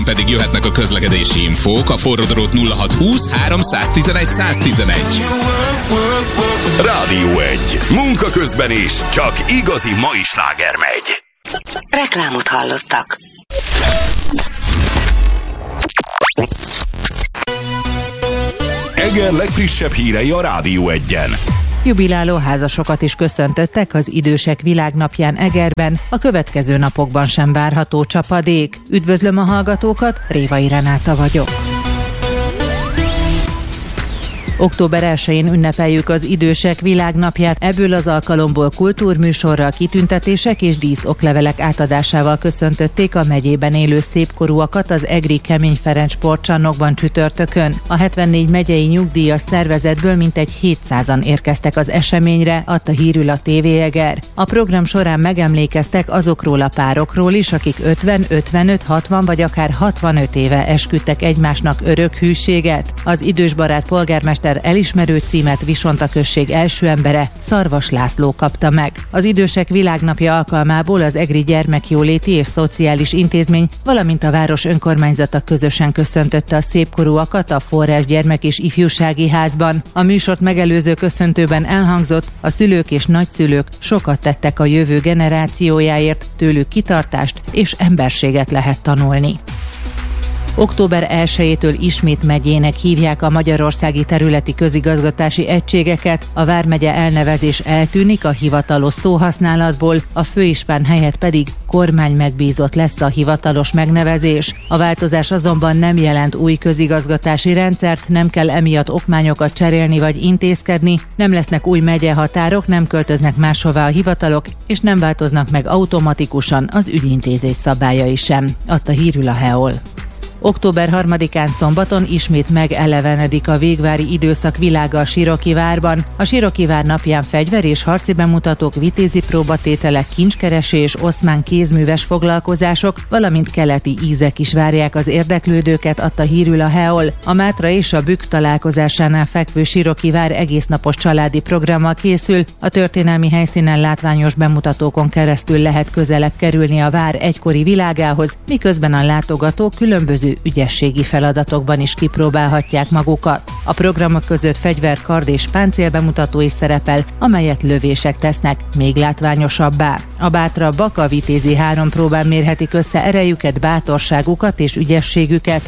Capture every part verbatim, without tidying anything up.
Pedig jöhetnek a közlekedési infók a forródrót nulla hat húsz háromszáztizenegy száztizenegy. Rádió egy. Munka közben is csak igazi mai sláger megy. Reklámot hallottak. Eger legfrissebb hírei a Rádió egyen. Jubiláló házasokat is köszöntöttek az Idősek Világnapján Egerben, a következő napokban sem várható csapadék. Üdvözlöm a hallgatókat, Révai Renáta vagyok. október elsején ünnepeljük az Idősek Világnapját, ebből az alkalomból kultúrműsorral, kitüntetések és díszoklevelek átadásával köszöntötték a megyében élő szépkorúakat az egri Kemény Ferenc sportcsarnokban csütörtökön. A hetvennégy megyei nyugdíjas szervezetből mintegy hétszázan érkeztek az eseményre, adta hírül a té vé Eger. A program során megemlékeztek azokról a párokról is, akik ötven, ötvenöt, hatvan vagy akár hatvanöt éve esküdtek egymásnak örök hűséget. Az idősbarát polgármester elismerő címet Visonta község első embere, Szarvas László kapta meg. Az Idősek Világnapja alkalmából az egri gyermekjóléti és szociális intézmény, valamint a város önkormányzata közösen köszöntötte a szépkorúakat a Forrás Gyermek és Ifjúsági Házban. A műsort megelőző köszöntőben elhangzott, a szülők és nagyszülők sokat tettek a jövő generációjáért, tőlük kitartást és emberséget lehet tanulni. október elsejétől ismét megyének hívják a magyarországi területi közigazgatási egységeket, a vármegye elnevezés eltűnik a hivatalos szóhasználatból, a főispán helyett pedig kormány megbízott lesz a hivatalos megnevezés. A változás azonban nem jelent új közigazgatási rendszert, nem kell emiatt okmányokat cserélni vagy intézkedni, nem lesznek új megyehatárok, nem költöznek máshová a hivatalok, és nem változnak meg automatikusan az ügyintézés szabályai sem, adta hírül a hé e o el. október harmadikán szombaton ismét megelevenedik a végvári időszak világa a Sirokivárban. A Sirokivár napján fegyver és harci bemutatók, vitézi próbatételek, kincskeresés, oszmán kézműves foglalkozások, valamint keleti ízek is várják az érdeklődőket, adta hírül a hé e o el. A Mátra és a Bükk találkozásánál fekvő Sirokivár egésznapos családi programmal készül. A történelmi helyszínen látványos bemutatókon keresztül lehet közelebb kerülni a vár egykori világához, miközben a látogatók különböző ügyességi feladatokban is kipróbálhatják magukat. A programok között fegyver, kard és páncél bemutató is szerepel, amelyet lövések tesznek még látványosabbá. A bátrabbak a vitézi három próbán mérhetik össze erejüket, bátorságukat és ügyességüket.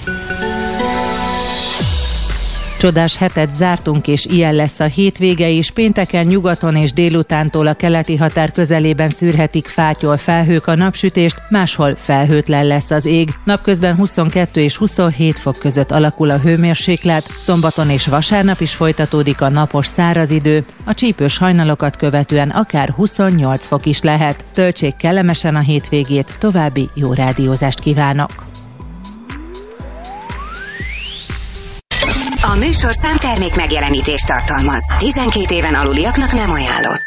Csodás hetet zártunk, és ilyen lesz a hétvége is. Pénteken nyugaton és délutántól a keleti határ közelében szűrhetik fátyol felhők a napsütést, máshol felhőtlen lesz az ég. Napközben huszonkettő és huszonhét fok között alakul a hőmérséklet, szombaton és vasárnap is folytatódik a napos száraz idő, a csípős hajnalokat követően akár huszonnyolc fok is lehet. Töltsék kellemesen a hétvégét, további jó rádiózást kívánok! A műsorszám termék megjelenítést tartalmaz. tizenkét éven aluliaknak nem ajánlott.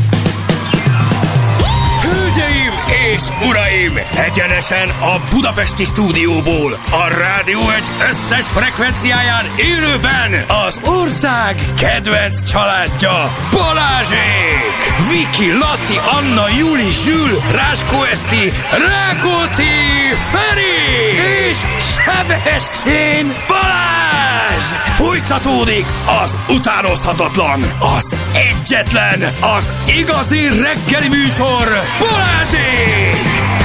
Hölgyeim és uraim! Egyenesen a budapesti stúdióból, a Rádió egy összes frekvenciáján élőben az ország kedvenc családja, Balázsék! Viki, Laci, Anna, Juli, Zsül, Ráskó Eszti, Rákóczi, Feri és Sebestyén Balázs! Folytatódik az utánozhatatlan, az egyetlen, az igazi reggeli műsor, Balázsék!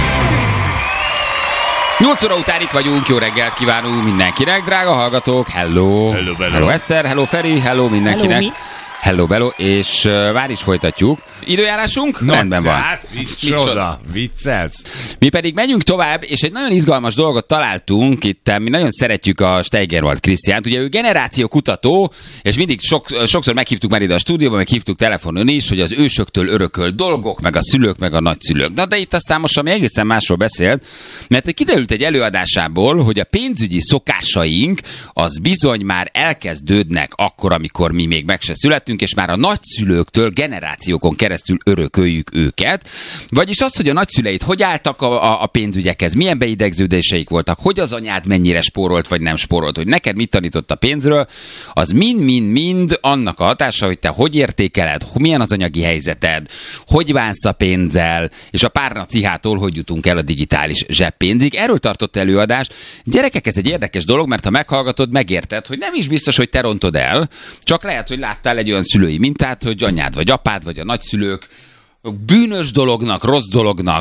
nyolc óra után itt vagyunk, jó reggelt kívánunk mindenkinek, drága hallgatók, hello! Hello, hello. Hello Eszter, hello Feri, hello mindenkinek! Hello, Hello, bello, és uh, már is folytatjuk. Időjárásunk? No, rendben van. Micsoda, viccelsz. Mi pedig megyünk tovább, és egy nagyon izgalmas dolgot találtunk itt. Mi nagyon szeretjük a Steigerwald Krisztiánt. Ugye ő generációkutató, és mindig sok, sokszor meghívtuk már ide a stúdióba, meghívtuk telefonon is, hogy az ősöktől örökölt dolgok, meg a szülők, meg a nagyszülők. Na de itt aztán most ami egészen másról beszélt, mert kiderült egy előadásából, hogy a pénzügyi szokásaink az bizony már elkezdődnek akkor, amikor mi még meg se születtünk. érkezünk, és már a nagyszülőktől generációkon keresztül örököljük őket. Vagyis az, hogy a nagyszüleid hogy álltak a, a, a pénzügyekhez, milyen beidegződéseik voltak, hogy az anyád mennyire spórolt vagy nem spórolt, hogy neked mit tanított a pénzről, az mind-mind-mind annak a hatása, hogy te hogy értékeled, milyen az anyagi helyzeted, hogy bánsz a pénzzel, és a párna cihától hogy jutunk el a digitális zseppénzig. Erről tartott előadást. Gyerekek, ez egy érdekes dolog, mert ha meghallgatod, megérted, hogy nem is biztos, hogy te rontod el, csak lehet, hogy láttál egy olyan szülői mintát, hogy anyád vagy apád, vagy a nagyszülők bűnös dolognak, rossz dolognak,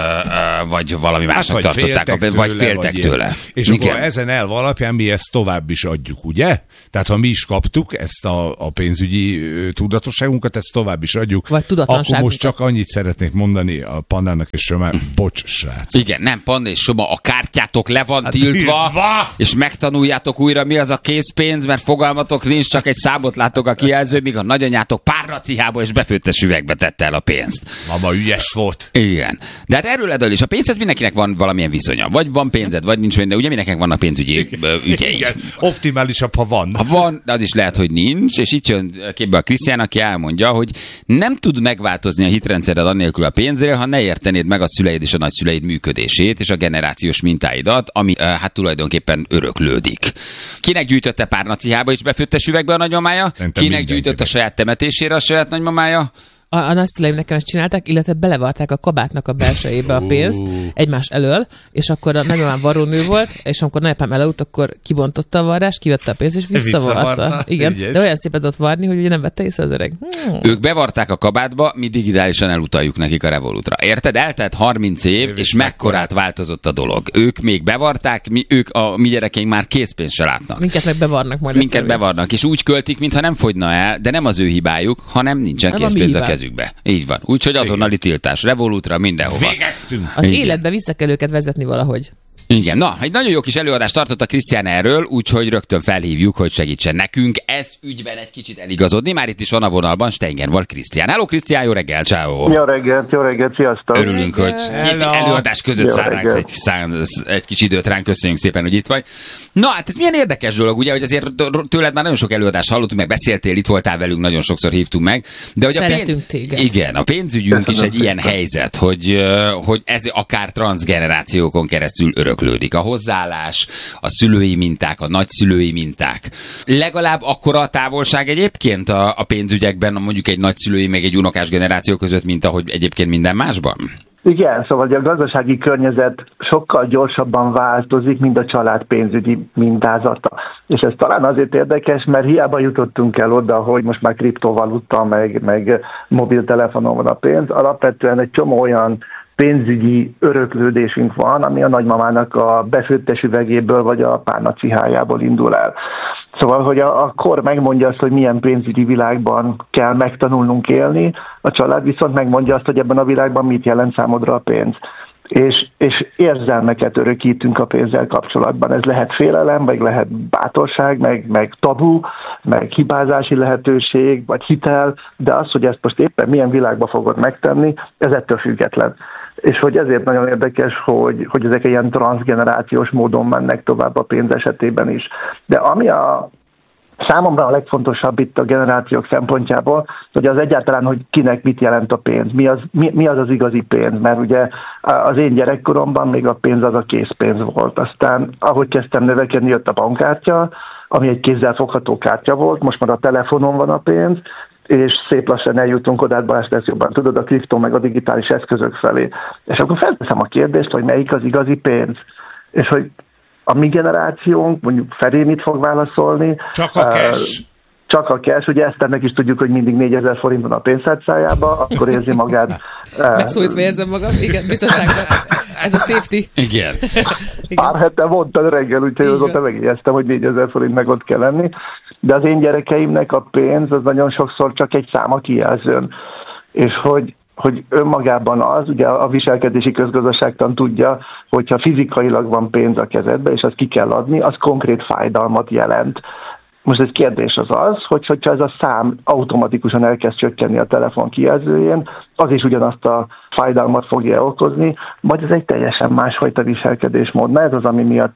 vagy valami másnak hát, tartották, tőle, vagy féltek vagy tőle. És igen. Akkor ezen elv alapján mi ezt tovább is adjuk, ugye? Tehát ha mi is kaptuk ezt a, a pénzügyi tudatosságunkat, ezt tovább is adjuk. Vagy akkor most csak annyit szeretnék mondani a Pannának és Soma, bocs, srác. Igen, nem, Panna és Soma, a kártyátok le van hát tiltva, tiltva, és megtanuljátok újra, mi az a készpénz, mert fogalmatok nincs, csak egy számot látok a kijelző, míg a nagyanyátok párnacihába és befőttes üvegbe tette el a pénzt. Mama ügyes volt. Igen. De hát erről edől is. A pénzhez mindenkinek van valamilyen viszonya. Vagy van pénzed, vagy nincs, de ugye mindenkinek vannak pénzügyi ügyei. Igen. Optimálisabb, ha van. Ha van, de az is lehet, hogy nincs. És itt jön képbe a Krisztián, aki elmondja, hogy nem tud megváltozni a hitrendszered annélkül a pénzről, ha ne értenéd meg a szüleid és a nagyszüleid működését és a generációs mintáidat, ami hát tulajdonképpen öröklődik. Kinek gyűjtötte párnacihába és befőttes üvegbe a nagymamája? Szerintem Kinek gyűjtött a saját temetésére a saját nagymamája? A, a nagyszüleim nekem ezt csinálták, illetve belevarták a kabátnak a belsejébe a pénzt egymás elől, és akkor a nagymamám varrónő volt, és amikor nagyapám elaludt, akkor kibontotta a varrást, kivette a pénzt, és visszavarta. Igen, ügyes. De olyan szépet ott varni, hogy ugye nem vette észre az öreg. Hmm. Ők bevarták a kabátba, mi digitálisan elutaljuk nekik a Revolutra. Érted? Eltelt harminc év, és mekkorát változott a dolog. Ők még bevarták, mi, ők a mi gyerekeink már készpénzt se látnak. Minket meg bevarnak majd. Minket egyszerűen. bevarnak, és úgy költik, mintha nem fogyna el, de nem az ő hibájuk, hanem nincsen nem készpénz a kezükbe. Így van. Úgyhogy azonnali tiltás. Revolutra, mindenhova. Végeztünk. Az Igen. életbe vissza kell őket vezetni valahogy. Igen, na, egy nagyon jó kis előadást tartott a Krisztián erről, úgyhogy rögtön felhívjuk, hogy segítsen nekünk ez ügyben egy kicsit eligazodni. Már itt is van a vonalban Steigerwald Krisztián. Hello Krisztián, jó reggel, ciao. Jó reggelt, jó reggelt, sziasztok. Örülünk, hogy két előadás között szárnáksz egy, szán, egy kis időt ránk, köszönjük szépen, hogy itt vagy. Na, hát ez milyen érdekes dolog, ugye, hogy azért tőled már nagyon sok előadást hallottunk, meg beszéltél, itt voltál velünk, nagyon sokszor hívtunk meg. De hogy a pénz... Igen, a pénzügyünk is egy ilyen helyzet, hogy, hogy ez akár transzgenerációkon keresztül öröklődik. A hozzáállás, a szülői minták, a nagyszülői minták. Legalább akkora a távolság egyébként a, a pénzügyekben, mondjuk egy nagyszülői, meg egy unokás generáció között, mint ahogy egyébként minden másban? Igen, szóval a gazdasági környezet sokkal gyorsabban változik, mint a család pénzügyi mintázata. És ez talán azért érdekes, mert hiába jutottunk el oda, hogy most már kriptovaluta, meg, meg mobiltelefonon van a pénz. Alapvetően egy csomó olyan pénzügyi öröklődésünk van, ami a nagymamának a befőttes üvegéből vagy a párnacihájából indul el. Szóval, hogy a, a kor megmondja azt, hogy milyen pénzügyi világban kell megtanulnunk élni, a család viszont megmondja azt, hogy ebben a világban mit jelent számodra a pénz. És, és érzelmeket örökítünk a pénzzel kapcsolatban. Ez lehet félelem, vagy lehet bátorság, meg, meg tabu, meg hibázási lehetőség, vagy hitel, de az, hogy ezt most éppen milyen világban fogod megtenni, ez ettől független. És hogy ezért nagyon érdekes, hogy, hogy ezek ilyen transzgenerációs módon mennek tovább a pénz esetében is. De ami a számomra a legfontosabb itt a generációk szempontjából, hogy az egyáltalán, hogy kinek mit jelent a pénz, mi az, mi, mi az az igazi pénz, mert ugye az én gyerekkoromban még a pénz az a készpénz volt. Aztán ahogy kezdtem növekedni, jött a bankkártya, ami egy kézzelfogható kártya volt, most már a telefonon van a pénz, és szép lassan eljutunk oda, Balázs, ezt jobban tudod, a kriptó meg a digitális eszközök felé. És akkor felteszem a kérdést, hogy melyik az igazi pénz, és hogy a mi generációnk, mondjuk Feri mit fog válaszolni? Csak a cash. Csak a cash, ugye ezt ennek is tudjuk, hogy mindig négyezer forint van a pénztárcájába, akkor érzi magát. Megszólítva érzem magam, igen, biztonságban. Ez a safety. Igen. Pár hete mondtad reggel, úgyhogy azóta megjegyeztem, hogy négyezer forint meg ott kell lenni. De az én gyerekeimnek a pénz az nagyon sokszor csak egy szám a kijelzőn. És hogy hogy önmagában az, ugye a viselkedési közgazdaságtan tudja, hogyha fizikailag van pénz a kezedbe, és azt ki kell adni, az konkrét fájdalmat jelent. Most egy kérdés az az, hogy hogyha ez a szám automatikusan elkezd csökkenni a telefon kijelzőjén, az is ugyanazt a fájdalmat fogja okozni, vagy ez egy teljesen másfajta viselkedésmód. Na ez az, ami miatt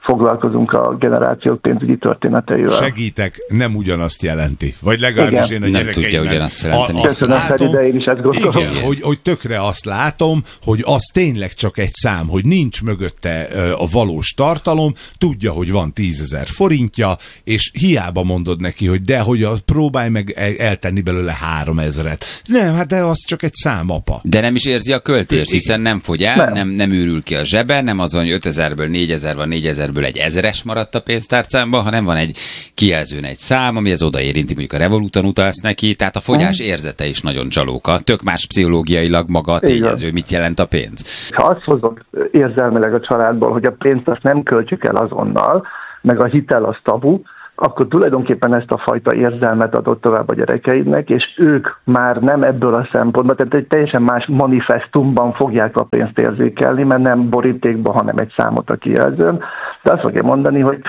foglalkozunk a generációk pénzügyi történeteivel. Segítek, nem ugyanazt jelenti. Vagy legalábbis igen. én a Nem tudja ugyanazt jelenteni. Köszönöm, Feri, de én is ezt gondolom. Igen, hogy, hogy tökre azt látom, hogy az tényleg csak egy szám, hogy nincs mögötte a valós tartalom, tudja, hogy van tízezer forintja, és hiába mondod neki, hogy de, hogy az, próbálj meg eltenni belőle háromezret. Nem, hát de az csak egy szám, apa. De nem is érzi a költést, hiszen nem fogy el, nem, Nem. nem, nem űrül ki a zsebe, nem az van, hogy ötezerből négyezer van, négyezerből egy ezeres maradt a pénztárcámban, hanem van egy kijelzőn egy szám, ami ez odaérinti, mondjuk a Revoluton utalsz neki, tehát a fogyás érzete is nagyon csalóka. Tök más pszichológiailag maga a tényező, mit jelent a pénz. Ha azt hozod érzelmileg a családból, hogy a pénzt azt nem költjük el azonnal, meg a hitel az tabu, akkor tulajdonképpen ezt a fajta érzelmet adott tovább a gyerekeidnek, és ők már nem ebből a szempontból, tehát egy teljesen más manifestumban fogják a pénzt érzékelni, mert nem borítékban, hanem egy számot a kijelzőn. De azt fogja mondani, hogy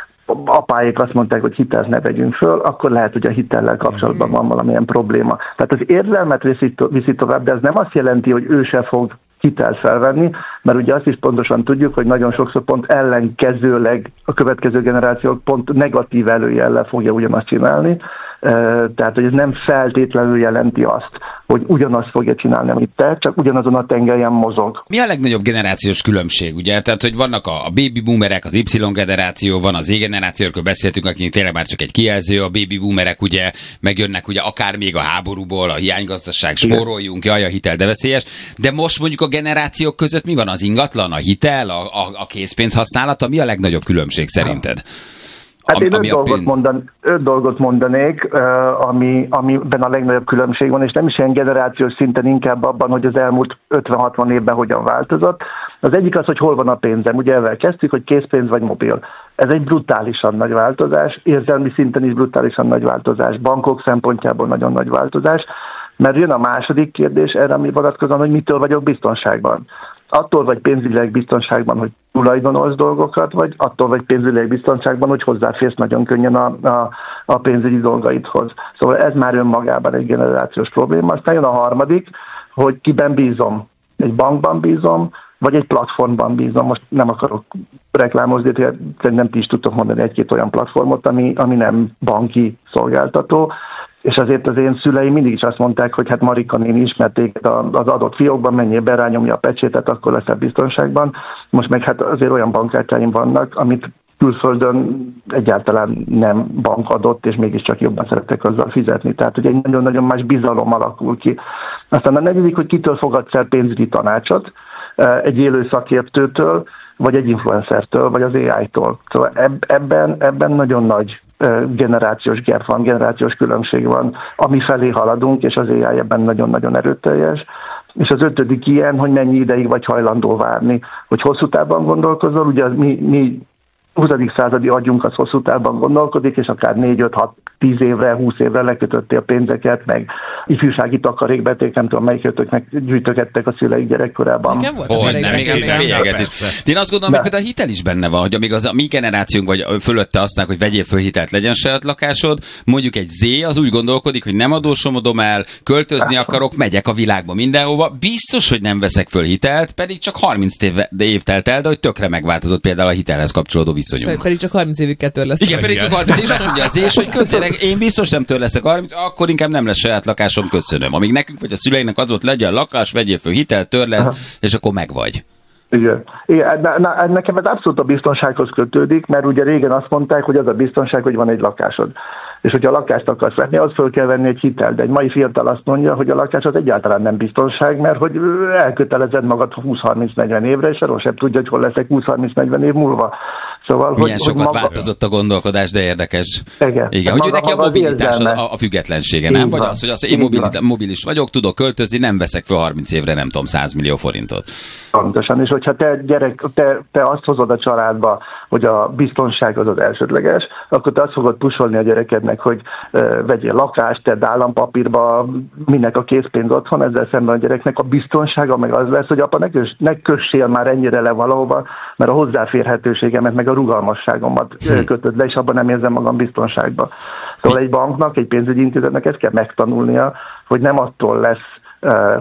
apáik azt mondták, hogy hitelt ne vegyünk föl, akkor lehet, hogy a hitellel kapcsolatban van valamilyen probléma. Tehát az érzelmet viszi, to- viszi tovább, de ez nem azt jelenti, hogy ő se fog hitelt felvenni, mert ugye azt is pontosan tudjuk, hogy nagyon sokszor pont ellenkezőleg a következő generációk pont negatív előjellel fogja ugyanazt csinálni, tehát hogy ez nem feltétlenül jelenti azt, hogy ugyanazt fogja csinálni, amit te, csak ugyanazon a tengelyen mozog. Mi a legnagyobb generációs különbség, ugye? Tehát, hogy vannak a, a baby boomerek, az Y generáció, van az Z generációról beszéltünk, akik tényleg már csak egy kijelző, a baby boomerek ugye megjönnek ugye akár még a háborúból, a hiánygazdaság, spóroljunk, jaj, a hitel de veszélyes, de most mondjuk a generációk között mi van, az ingatlan, a hitel, a, a, a készpénz használata, mi a legnagyobb különbség szerinted? Hát Am, én öt dolgot, pénz... mondan, öt dolgot mondanék, ami, amiben a legnagyobb különbség van, és nem is ilyen generációs szinten, inkább abban, hogy az elmúlt ötven-hatvan évben hogyan változott. Az egyik az, hogy hol van a pénzem. Ugye ezzel kezdtük, hogy készpénz vagy mobil. Ez egy brutálisan nagy változás, érzelmi szinten is brutálisan nagy változás, bankok szempontjából nagyon nagy változás, mert jön a második kérdés erre, ami vonatkozóan, hogy mitől vagyok biztonságban. Attól vagy pénzügyileg biztonságban, hogy tulajdonolsz dolgokat, vagy attól vagy pénzügyileg biztonságban, hogy hozzáférsz nagyon könnyen a, a, a pénzügyi dolgaidhoz. Szóval ez már önmagában egy generációs probléma. Aztán jön a harmadik, hogy kiben bízom. Egy bankban bízom, vagy egy platformban bízom. Most nem akarok reklámozni, de szerintem ti is tudtok mondani egy-két olyan platformot, ami, ami nem banki szolgáltató. És azért az én szüleim mindig is azt mondták, hogy hát Marika néni ismerték az adott fiókban, menjél be, rányomja a pecsétet, akkor leszel biztonságban. Most meg hát azért olyan bankkártyáim vannak, amit külföldön egyáltalán nem bank adott, és mégiscsak jobban szeretek azzal fizetni. Tehát ugye egy nagyon-nagyon más bizalom alakul ki. Aztán a negyedik, hogy kitől fogadsz el pénzügyi tanácsot, egy élő szakértőtől, vagy egy influencertől, vagy az á í-tól. Szóval ebben, ebben nagyon nagy generációs gap van, generációs különbség van, ami felé haladunk, és az á í ebben nagyon-nagyon erőteljes. És az ötödik ilyen, hogy mennyi ideig vagy hajlandó várni, hogy hosszú távban gondolkozol, ugye az mi, mi huszadik századi agyunk az hosszú távban gondolkodik, és akár négy, öt, hat, tíz évre, húsz évre lekötöttél pénzeket, meg ifjúsági takarékbeték, nem tudom melyikötöknek gyűjtögettek a szüleik gyerekkorában. Nekem volt Oh, a nem, még gyerekek. is. Én azt gondolom, hogy például a hitel is benne van, hogy amíg az a mi generációnk vagy fölötte azt hogy vegyél föl hitelt, legyen saját lakásod, mondjuk egy Z az úgy gondolkodik, hogy nem adósomodom el, költözni akarok, megyek a világba mindenhova, biztos, hogy nem veszek föl hitelt, pedig csak harminc év, év telt el, de hogy tökre megváltozott például a hitelhez kapcsolódó viszonyunk. Pedig csak harminc évig kell törleszteni. Igen, pedig csak harminc, és azt mondja az és, hogy közéleg én biztos nem törleszek harminc, akkor inkább nem lesz saját lakásom, köszönöm. Amíg nekünk vagy a szüleinek az volt, legyen lakás, vegyél föl hitel, törlesz, és akkor megvagy. Igen. Igen, na, nekem ez abszolút a biztonsághoz kötődik, mert ugye régen azt mondták, hogy az a biztonság, hogy van egy lakásod. És hogyha a lakást akarsz venni, az föl kell venni egy hitelt. De egy mai fiatal azt mondja, hogy a lakás az egyáltalán nem biztonság, mert hogy elkötelezed magad húsz-harminc-negyven évre, és arról sem tudja, hogy hol leszek húsz-harminc-negyven év múlva. Szóval, milyen hogy, sokat hogy maga... változott a gondolkodás, de érdekes. Igen. Igen, hogy maga, neki a mobilitás, a, a függetlensége, így nem? van. Vagy az, hogy az, én mobilis, mobilis vagyok, tudok költözni, nem veszek föl harminc évre, nem tudom, száz millió forintot. Pontosan, és hogyha te gyerek, te, te azt hozod a családba, hogy a biztonság az az elsődleges, akkor te azt fogod pusolni a gyerekednek, hogy uh, vegyél lakást, tedd állampapírba, minek a készpénz otthon, ezzel szemben a gyereknek a biztonsága meg az lesz, hogy apa, ne, kös, ne kössél már ennyire le valahova, mert a hozzáférhetőségemet, meg a rugalmasságomat hm. kötöd le, és abban nem érzem magam biztonságban. Szóval egy banknak, egy pénzügyi intézetnek ezt kell megtanulnia, hogy nem attól lesz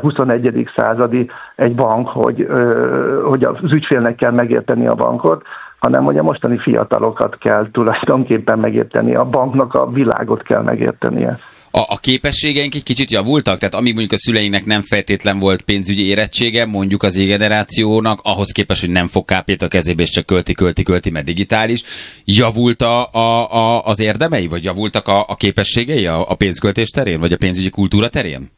huszonegyedik századi egy bank, hogy, hogy az ügyfélnek kell megérteni a bankot, hanem hogy a mostani fiatalokat kell tulajdonképpen megérteni, a banknak a világot kell megértenie. A, a képességeink egy kicsit javultak? Tehát amíg mondjuk a szüleinknek nem feltétlen volt pénzügyi érettsége, mondjuk az Z-generációnak, ahhoz képest, hogy nem fog kápét a kezébe, és csak költi, költi, költi, mert digitális, javult a, a, a, az érdemei, vagy javultak a, a képességei a, a pénzköltés terén, vagy a pénzügyi kultúra terén?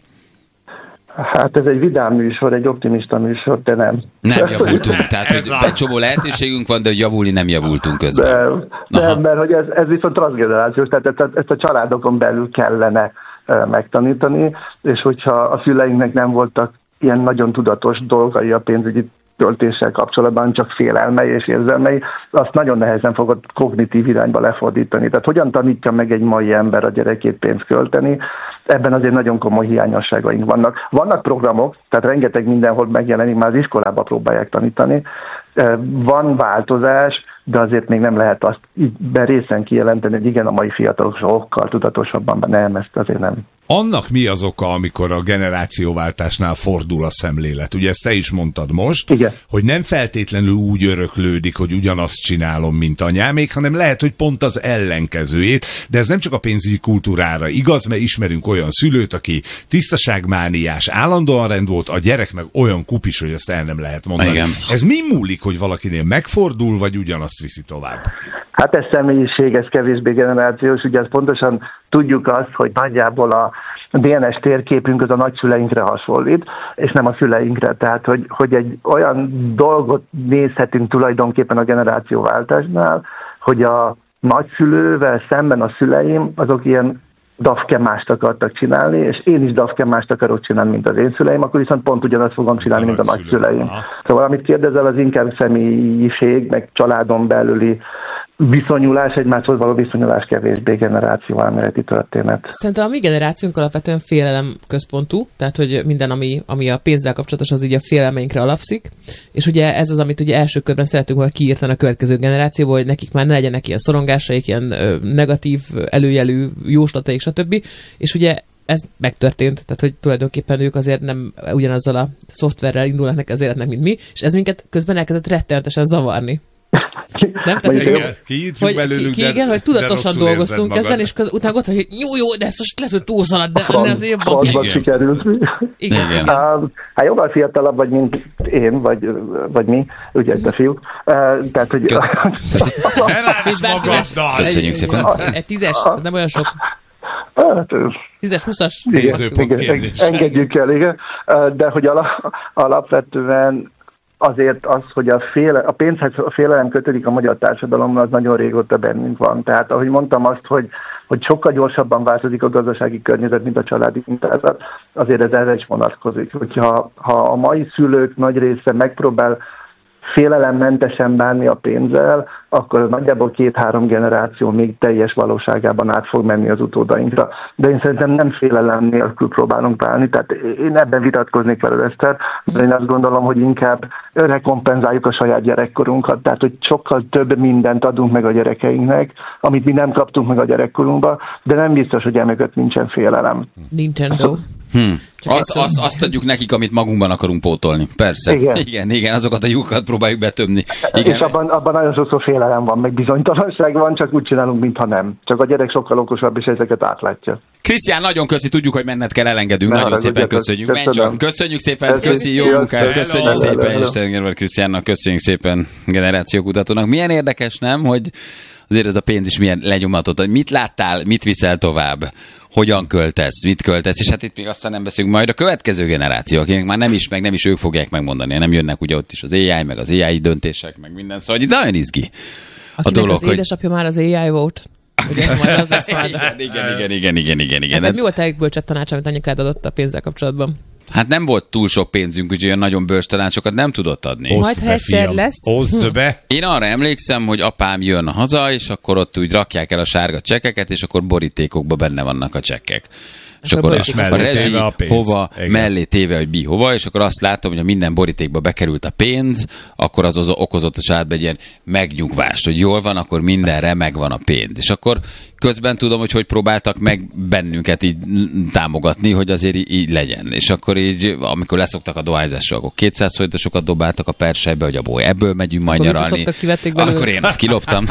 Hát ez egy vidám műsor, egy optimista műsor, de nem. Nem javultunk, tehát hogy egy csomó lehetőségünk van, de hogy javulni nem javultunk közben. De, de mert hogy ez, ez viszont transzgenerációs, tehát ezt, ezt a családokon belül kellene uh, megtanítani, és hogyha a szüleinknek nem voltak ilyen nagyon tudatos dolgai a pénzügyi költéssel kapcsolatban, csak félelmei és érzelmei, azt nagyon nehezen fogod kognitív irányba lefordítani. Tehát hogyan tanítja meg egy mai ember a gyerekét pénzt költeni? Ebben azért nagyon komoly hiányosságaink vannak. Vannak programok, tehát rengeteg mindenhol megjelenik, már az iskolában próbálják tanítani. Van változás, de azért még nem lehet azt így berészen kijelenteni, hogy igen, a mai fiatalok sokkal tudatosabban, nem, ezt azért nem. Annak mi az oka, amikor a generációváltásnál fordul a szemlélet? Ugye ezt te is mondtad most, igen, hogy nem feltétlenül úgy öröklődik, hogy ugyanazt csinálom, mint anyámék, hanem lehet, hogy pont az ellenkezőjét, de ez nem csak a pénzügyi kultúrára igaz, mert ismerünk olyan szülőt, aki tisztaságmániás, állandóan rend volt, a gyerek meg olyan kupis, hogy ezt el nem lehet mondani. Igen. Ez mi múlik, hogy valakinél megfordul, vagy ugyanazt viszi tovább? Hát ez személyiség, ez kevésbé generációs, ugye ez pontosan tudjuk azt, hogy nagyjából a dé en es térképünk az a nagyszüleinkre hasonlít, és nem a szüleinkre. Tehát, hogy, hogy egy olyan dolgot nézhetünk tulajdonképpen a generációváltásnál, hogy a nagyszülővel szemben a szüleim azok ilyen dafkemást akartak csinálni, és én is dafkemást akarok csinálni, mint az én szüleim, akkor viszont pont ugyanazt fogom csinálni, mint a nagyszüleim. Szóval amit kérdezel, az inkább személyiség, meg családon belüli viszonyulás, egymáshoz való viszonyulás, kevésbé generációelméleti történet. Szerintem a mi generációnk alapvetően félelem központú, tehát hogy minden, ami, ami a pénzzel kapcsolatos, az ugye a félelmeinkre alapszik, és ugye ez az, amit ugye első körben szeretünk volna kiírtani a következő generációból, hogy nekik már ne legyenek ilyen szorongásaik, ilyen ö, negatív előjelű jóslataik, stb. És ugye ez megtörtént, tehát hogy tulajdonképpen ők azért nem ugyanazzal a szoftverrel indulnak neki az életnek, mint mi, és ez minket közben elkezdett rettenetesen zavarni. Nem? Tehát, igen, hogy, belőlük, ki, igen, hogy tudatosan dolgoztunk ezen, és köz, utána ott, hogy jó, jó, de ez most lehet, hogy túlszalad, de Front, azért jobban. Igen. Sikerült. Igen. Igen. Uh, hát jóval fiatalabb vagy, mint én, vagy, vagy mi, ugye ez a fiúk. Uh, tehát, hogy... Köszönjük szépen. Egy tízes, nem olyan sok. Tízes, húszas. Engedjük el, igen. De hogy alapvetően azért az, hogy a, féle, a pénzhez a félelem kötődik a magyar társadalomra, az nagyon régóta bennünk van. Tehát ahogy mondtam azt, hogy, hogy sokkal gyorsabban változik a gazdasági környezet, mint a családi mintázat, azért ez erre is vonatkozik. Hogyha ha a mai szülők nagy része megpróbál félelemmentesen bánni a pénzzel, akkor nagyjából két-három generáció még teljes valóságában át fog menni az utódainkra. De én szerintem nem félelem nélkül próbálunk bánni, tehát én ebben vitatkoznék veled, Eszter, de én azt gondolom, hogy inkább rekompenzáljuk a saját gyerekkorunkat, tehát hogy sokkal több mindent adunk meg a gyerekeinknek, amit mi nem kaptunk meg a gyerekkorunkba, de nem biztos, hogy emögött nincsen félelem. Nintendo. Hmm. Azt, azt, azt adjuk nekik, amit magunkban akarunk pótolni. Persze. Igen, igen, igen, azokat a lyukat próbáljuk betömni. Igen. És abban, abban nagyon sokszor félelem van, meg bizonytalanság van, csak úgy csinálunk, mintha nem. Csak a gyerek sokkal okosabb, és ezeket átlátja. Krisztián, nagyon köszi, tudjuk, hogy menned kell, elengedünk. Nagyon szépen köszönjük. Köszönjük szépen, köszi, jó munkát, köszönjük szépen, Isten Krisztiánnak, köszönjük szépen generációkutatónak. Milyen érdekes, nem, hogy azért ez a pénz is milyen lenyomatot, hogy mit láttál, mit viszel tovább, hogyan költesz, mit költesz, és hát itt még aztán nem beszélünk majd a következő generáció, akik már nem is, meg nem is ők fogják megmondani, nem jönnek ugye ott is az á i, meg az á i döntések, meg minden, szóval itt nagyon izgi a Akinek dolog, az hogy... édesapja már az á i volt. Ugye, majd az lesz majd. igen, igen, igen, igen, igen, igen. Hát, mi volt a legbölcsebb tanács, amit anyukád adott a pénzzel kapcsolatban? Hát nem volt túl sok pénzünk, úgyhogy olyan nagyon bölcs tanácsokat nem tudott adni. Majd ha egyszer lesz. Oszd be. Én arra emlékszem, hogy apám jön haza, és akkor ott úgy rakják el a sárga csekkeket, és akkor borítékokban benne vannak a csekkek. és akkor és a, a rezsi a pénz. hova, Igen. mellé téve, hogy mi hova, és akkor azt látom, hogy a minden borítékba bekerült a pénz, akkor az, az okozott a családba egy ilyen megnyugvást, hogy jól van, akkor mindenre megvan a pénz. És akkor közben tudom, hogy hogy próbáltak meg bennünket így támogatni, hogy azért így, így legyen. És akkor így, amikor leszoktak a dohányzásról, akkor kétszáz forintosokat dobáltak a persejbe, hogy abból ebből megyünk majd akkor nyaralni. Akkor én azt kiloptam.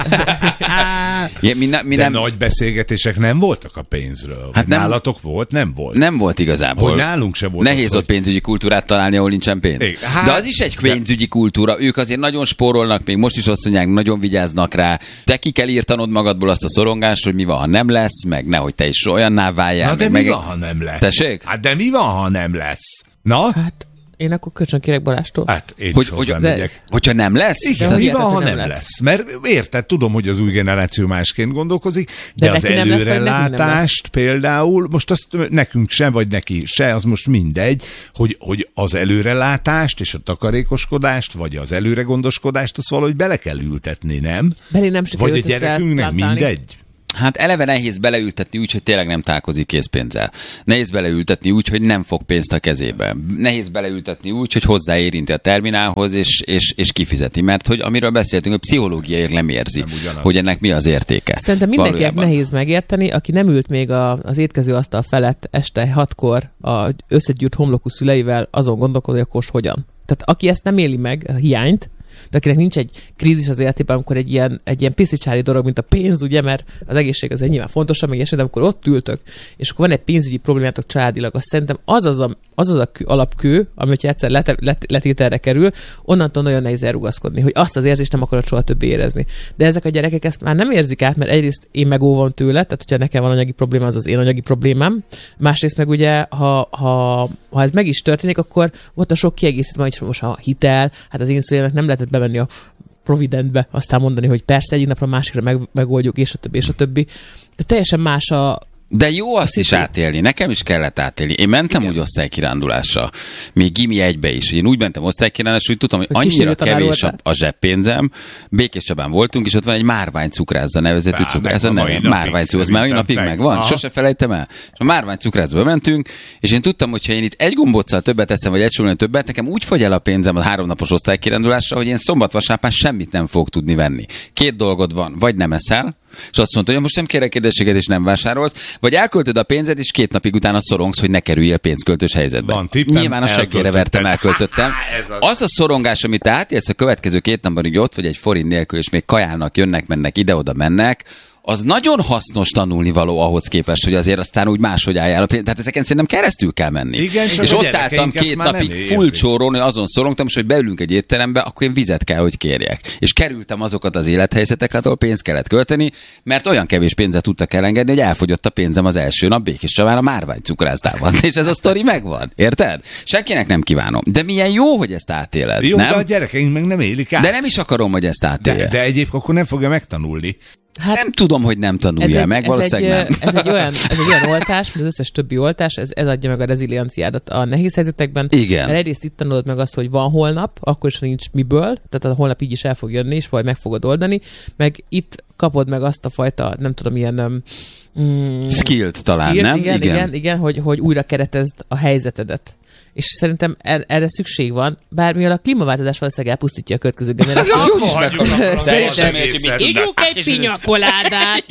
ja, mi ne, mi De nem... nagy beszélgetések nem voltak a pénzről. Hát nem, nálatok volt? Nem volt. Nem volt igazából. Hogy nálunk se volt. Nehéz az, ott hogy... pénzügyi kultúrát találni, ahol nincsen pénz. Hát, de az is egy pénzügyi kultúra. Ők azért nagyon spórolnak, még most is azt mondják, nagyon vigyáznak rá. Te ki kell írtanod magadból azt a szorongást, hogy mi van, ha nem lesz, meg nehogy te is olyanná váljál. Na de meg, mi meg... van, ha nem lesz? Tessék? Hát de mi van, ha nem lesz? Na? Hát én akkor kölcsön kérek Balástól. Hát én hogy, is hogy, megyek. Hogyha nem lesz? Igen, de mi érted, van, ha hogy nem nem lesz? lesz? Mert érted, tudom, hogy az új generáció másként gondolkozik, de, De az neki nem lesz, vagy nekünk nem előrelátást például, most azt nekünk se, vagy neki se, az most mindegy, hogy, hogy az előrelátást és a takarékoskodást, vagy az előregondoskodást, azt valahogy bele kell ültetni, nem? Belé nem Vagy a gyerekünknek mindegy? Hát eleve nehéz beleültetni úgy, hogy tényleg nem találkozik készpénzzel. Nehéz beleültetni úgy, hogy nem fog pénzt a kezébe. Nehéz beleültetni úgy, hogy hozzáérinti a terminálhoz, és, és, és kifizeti. Mert hogy amiről beszéltünk, hogy pszichológiailag nem érzi, nem hogy ennek mi az értéke. Szerintem mindenkinek valójában. Nehéz megérteni, aki nem ült még a, az étkező asztal felett este hatkor a összegyűrt homlokú szüleivel, azon gondolkodja, hogy akkor hogyan. Tehát aki ezt nem éli meg, a hiányt, de akinek nincs egy krízis az életében, amikor egy ilyen, egy ilyen piszicsári dolog, mint a pénz, ugye, mert az egészség az egy nyilván fontosabb, meg ilyesmi, de amikor ott ültök, és akkor van egy pénzügyi problémátok családilag, azt szerintem az az a, az, az a kő, alapkő, ami hogyha egyszer let, let, letételre kerül, onnantól nagyon nehéz elrugaszkodni, hogy azt az érzést nem akarod soha többé érezni. De ezek a gyerekek ezt már nem érzik át, mert egyrészt én megóvom tőle, tehát hogyha nekem van anyagi probléma, az az én anyagi problémám. Másrészt meg ugye, ha, ha, ha ez meg is történik, akkor ott a sok kiegészítve, hogy most a hitel, hát az én szüleimnek nem lehetett bemenni a Providentbe, aztán mondani, hogy persze egyik napra másikra meg, megoldjuk, és a többi, és a többi. De teljesen más a... De jó azt is átélni, nekem is kellett átélni. Én mentem Igen. úgy osztálykirándulásra, még gimi egybe is. Én úgy mentem osztálykirándulásra, hogy tudtam, hogy annyira kevés a, a zseppénzem. Békés Csabán voltunk, és ott van egy márvány cukrászda nevezetű cukrászda. Ez a neve, márvány cukrászda, ez már mai napig megvan. Meg Sose felejtem el. És a márvány cukrászba mentünk, és én tudtam, hogy ha én itt egy gombóccal többet eszem, vagy egy súlyban többet, nekem úgy fogy el a pénzem a háromnapos osztálykirándulásra, hogy én szombat-vasárnap semmit nem fogok tudni venni. Két dolgod van, vagy nem eszel, és azt mondta, hogy most nem kérek édességet, és nem vásárolsz, vagy elköltöd a pénzed, és két napig utána szorongsz, hogy ne kerüljél pénzköltős helyzetbe. Van tippem, Nyilván a seggére vertem, elköltöttem. Az a szorongás, amit te átélsz a következő két napban, hogy ott vagy egy forint nélkül, és még kajálnak, jönnek, mennek, ide-oda mennek, az nagyon hasznos tanulnivaló ahhoz képest, hogy azért aztán úgy máshogy álljál a pénz. Tehát ezeken szerintem keresztül kell menni. Igen, és ott álltam két napig full csóron, hogy azon szorongtam, és hogy beülünk egy étterembe, akkor én vizet kell, hogy kérjek. És kerültem azokat az élethelyzeteket, ahol pénzt kellett költeni, mert olyan kevés pénzet tudtak elengedni, hogy elfogyott a pénzem az első nap Békés Csabán a márvány cukrászdában. És ez a sztori megvan. Érted? Senkinek nem kívánom. De milyen jó, hogy ezt átéled. Jó, nem? de a gyerekeink meg nem élik át. De nem is akarom, hogy ezt átélje. De, de egyébként akkor nem fogja megtanulni. Hát, nem tudom, hogy nem tanulja egy, meg, valószínűleg ez egy, nem. Ez egy, olyan, ez egy olyan oltás, mint az összes többi oltás, ez, ez adja meg a rezilienciádat a nehéz helyzetekben. Igen. Mert egyrészt itt tanulod meg azt, hogy van holnap, akkor is nincs miből, tehát a holnap így is el fog jönni, és vagy meg fogod oldani, meg itt kapod meg azt a fajta, nem tudom, ilyen... Mm, skillt talán, skillt, nem? Igen, igen, igen, igen hogy, hogy újra keretezd a helyzetedet. És szerintem erre szükség van, bármilyen a klímaváltozás valószínűleg elpusztítja a következő generációt. Szerintem ígyunk egy pinyakoládát.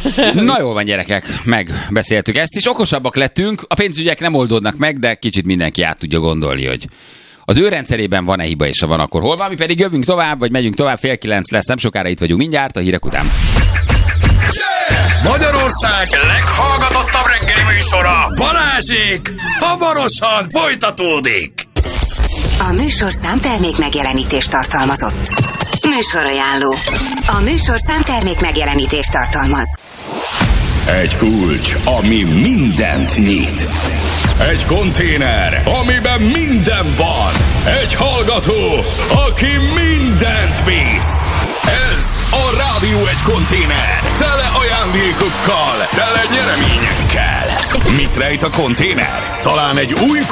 Na jól van, gyerekek, megbeszéltük ezt, és okosabbak lettünk, a pénzügyek nem oldódnak meg, de kicsit mindenki át tudja gondolni, hogy az ő rendszerében van-e hiba, és ha van, akkor hol van, mi pedig jövünk tovább, vagy megyünk tovább, fél kilenc lesz, nem sokára itt vagyunk mindjárt, a hírek után. Magyarország leghallgatottabb reggeli műsora, Balázsék, hamarosan folytatódik. A műsorszám termék megjelenítést tartalmazott. Műsorajánló. A műsorszám termék megjelenítést tartalmaz. Egy kulcs, ami mindent nyit. Egy konténer, amiben minden van. Egy hallgató, aki mindent visz. Ez a Rádió egy konténer. Tele ajándékokkal, tele nyereményekkel. Mit rejt a konténer? Talán egy új